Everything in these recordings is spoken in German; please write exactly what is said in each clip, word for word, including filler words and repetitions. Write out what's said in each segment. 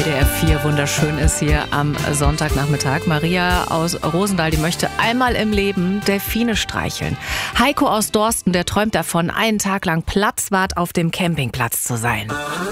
D R vier wunderschön ist hier am Sonntagnachmittag. Maria aus Rosendahl, die möchte einmal im Leben Delfine streicheln. Heiko aus Dorsten, der träumt davon, einen Tag lang Platzwart auf dem Campingplatz zu sein.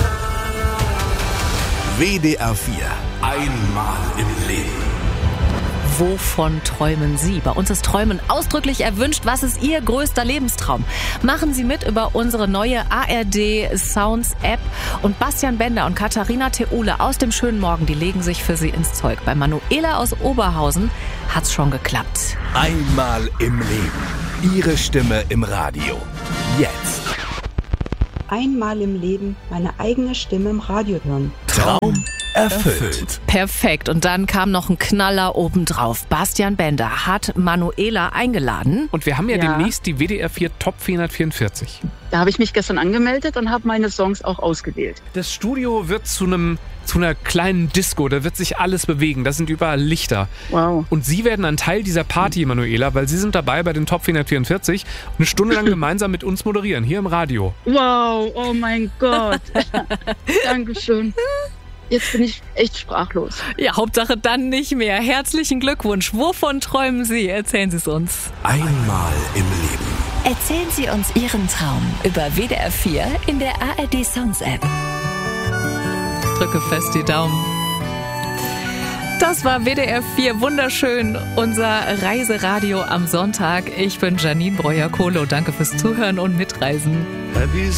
W D R vier. Einmal im Leben. Wovon träumen Sie? Bei uns ist Träumen ausdrücklich erwünscht. Was ist Ihr größter Lebenstraum? Machen Sie mit über unsere neue A R D Sounds App. Und Bastian Bender und Katharina Theule aus dem schönen Morgen, die legen sich für Sie ins Zeug. Bei Manuela aus Oberhausen hat's schon geklappt. Einmal im Leben. Ihre Stimme im Radio. Jetzt. Einmal im Leben meine eigene Stimme im Radio hören. Traum erfüllt. Perfekt. Und dann kam noch ein Knaller obendrauf. Bastian Bender hat Manuela eingeladen. Und wir haben ja, Ja. demnächst die W D R vier Top vierhundertvierundvierzig. Da habe ich mich gestern angemeldet und habe meine Songs auch ausgewählt. Das Studio wird zu einem zu einer kleinen Disco, da wird sich alles bewegen, da sind überall Lichter. Wow. Und Sie werden ein Teil dieser Party, Manuela, weil Sie sind dabei bei den Top vierhundertvierundvierzig und eine Stunde lang gemeinsam mit uns moderieren, hier im Radio. Wow, oh mein Gott. Dankeschön. Jetzt bin ich echt sprachlos. Ja, Hauptsache dann nicht mehr. Herzlichen Glückwunsch. Wovon träumen Sie? Erzählen Sie es uns. Einmal im Leben. Erzählen Sie uns Ihren Traum über W D R vier in der A R D Sounds App. Drücke fest die Daumen. Das war W D R vier wunderschön, unser Reiseradio am Sonntag. Ich bin Janine Breuer-Kohlo. Danke fürs Zuhören und Mitreisen.